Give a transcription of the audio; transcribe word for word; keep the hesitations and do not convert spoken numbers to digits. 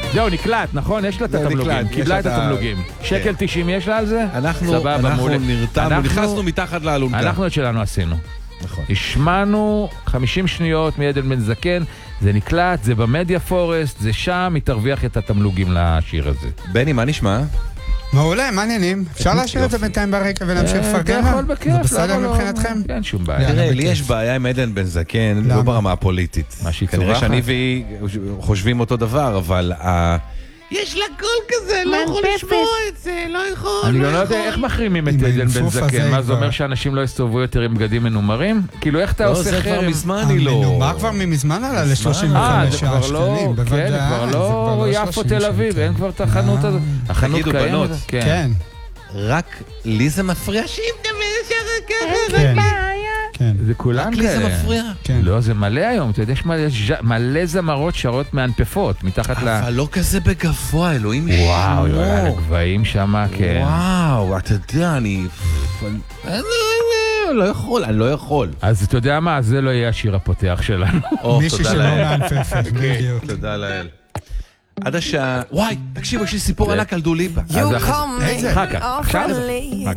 זהו, נקלט, נכון? יש לה את התמלוגים. קיבלה את התמלוגים. שקל תשעים יש לה על זה? אנחנו נרתמנו, נכנסנו מתחת לאלונקה. אנחנו את שלנו עשינו. נכון. השמענו חמישים שניות מעדן בן זקן, זה נקלט, זה במדיה פורסט, זה שם, היא תרוויח את התמלוגים לשיר הזה. בני, מה נשמע? מעולה, מעניינים. אפשר להשאיר את זה בינתיים ברקע ולהמשיך לפרגן? אתה יכול בכיף. זה בסדר מבחינתכם? כן, שום בעיה. תראה, לי יש בעיה עם עדן בן זקן, לא ברמה הפוליטית. מה שהיא כנראה צורחת? שאני והיא חושבים אותו דבר, אבל יש לה קול כזה, לא יכול לשמוע את זה, לא יכול. אני לא יודע איך מחרימים את עדן בן זקן. מה זה אומר שאנשים לא יסתובבו יותר עם בגדים מנומרים? כאילו איך אתה עושה חרם? לא, זה כבר מזמן היא לא. המנומר כבר ממזמן עלה ל-שלושים וחמש שקלים. כן, זה כבר לא יפו תל אביב, אין כבר את החנות הזאת. החנות תגידו, קיימת. בנות. כן. רק לי זה מפריע שהיא מדברת שרק כן. כן. זה כולם רק לי זה כאלה. מפריע. כן. לא, זה מלא היום. אתה יודע, יש מלא, מלא זמרות שרות מאנפפות, מתחת ל... אבל לא כזה בגבוה, אלוהים שמו. וואו, יואלה, הגבהים שמה, כן. וואו, אתה יודע, אני... אני לא יכול, אני לא יכול. אז אתה יודע מה? זה לא יהיה השיר הפותח שלנו. מישהי שלא מאנפפת, בדיוק. תודה לאל. עד השעה... וואי, תקשיבו, יש לי סיפור ענק על דוליפה. אז אחר כך. עכשיו? אחר כך.